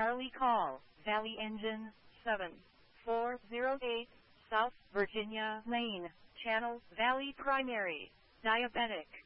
Charlie call, Valley Engine, 7408, South Virginia Lane, Channel Valley Primary, Diabetic.